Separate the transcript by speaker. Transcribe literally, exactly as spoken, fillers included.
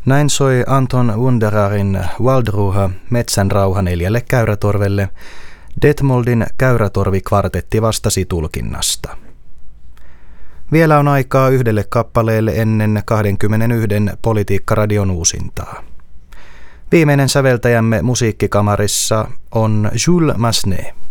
Speaker 1: Näin soi Anton Wunderarin Waldruha Metsän rauha neljälle käyrätorvelle. Detmoldin käyrätorvikvartetti vastasi tulkinnasta. Vielä on aikaa yhdelle kappaleelle ennen kaksikymmentäyksi Politiikka-radion uusintaa. Viimeinen säveltäjämme musiikkikamarissa on Jules Massenet.